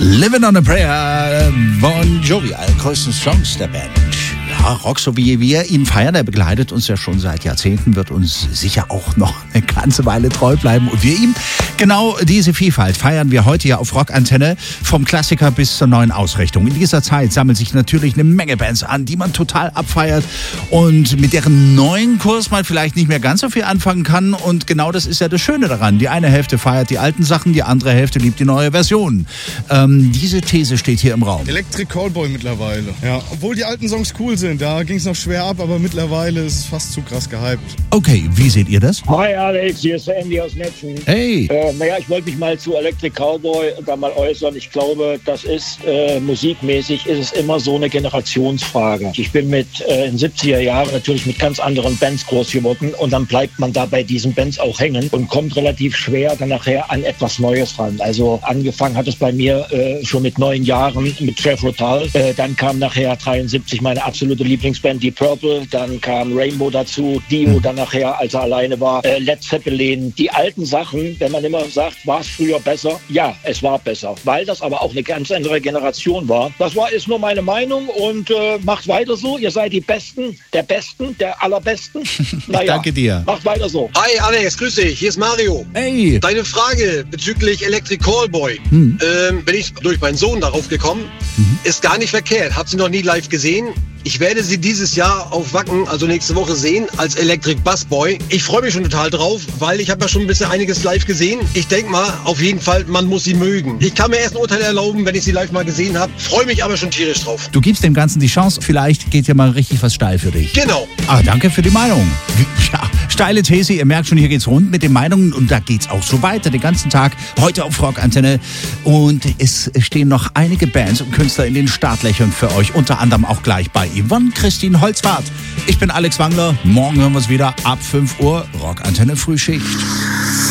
Living on a Prayer, Bon Jovi, einer größten Songs der Band. Ja, Rock, so wie wir ihn feiern, er begleitet uns ja schon seit Jahrzehnten, wird uns sicher auch noch eine ganze Weile treu bleiben. Und wir ihm genau diese Vielfalt feiern wir heute ja auf Rockantenne, vom Klassiker bis zur neuen Ausrichtung. In dieser Zeit sammeln sich natürlich eine Menge Bands an, die man total abfeiert und mit deren neuen Kurs man vielleicht nicht mehr ganz so viel anfangen kann. Und genau das ist ja das Schöne daran. Die eine Hälfte feiert die alten Sachen, die andere Hälfte liebt die neue Version. Diese These steht hier im Raum. Electric Callboy mittlerweile. Ja, obwohl die alten Songs cool sind, da ging es noch schwer ab, aber mittlerweile ist es fast zu krass gehypt. Okay, wie seht ihr das? Hi Alex, hier ist der Andy aus Netzen. Hey! Ich wollte mich mal zu Electric Callboy da mal äußern. Ich glaube, das ist musikmäßig ist es immer so eine Generationsfrage. Ich bin in den 70er Jahren natürlich mit ganz anderen Bands groß geworden und dann bleibt man da bei diesen Bands auch hängen und kommt relativ schwer dann nachher an etwas Neues ran. Also angefangen hat es bei mir schon mit 9 Jahren mit Jeff Rotal. Dann kam nachher 73 meine absolute Lieblingsband, Deep Purple. Dann kam Rainbow dazu, Dio dann nachher, als er alleine war, Led Zeppelin. Die alten Sachen, wenn man immer sagt, war es früher besser? Ja, es war besser, weil das aber auch eine ganz andere Generation war. Das ist nur meine Meinung und macht weiter so. Ihr seid die Besten, der Allerbesten. Naja, danke dir. Macht weiter so. Hi Alex, grüß dich, hier ist Mario. Hey! Deine Frage bezüglich Electric Callboy, bin ich durch meinen Sohn darauf gekommen, ist gar nicht verkehrt. Hab sie noch nie live gesehen. Ich werde sie dieses Jahr auf Wacken, also nächste Woche sehen, als Electric Bassboy. Ich freue mich schon total drauf, weil ich habe ja schon ein bisschen einiges live gesehen. Ich denke mal, auf jeden Fall, man muss sie mögen. Ich kann mir erst ein Urteil erlauben, wenn ich sie live mal gesehen habe. Freue mich aber schon tierisch drauf. Du gibst dem Ganzen die Chance, vielleicht geht ja mal richtig was steil für dich. Genau. Ah, danke für die Meinung. Ja, steile These, ihr merkt schon, hier geht's rund mit den Meinungen und da geht's auch so weiter den ganzen Tag, heute auf Rockantenne. Und es stehen noch einige Bands und Künstler in den Startlöchern für euch, unter anderem auch gleich bei Yvonne Christine Holzwarth. Ich bin Alex Wangler, morgen hören wir uns wieder ab 5 Uhr, Rockantenne Frühschicht.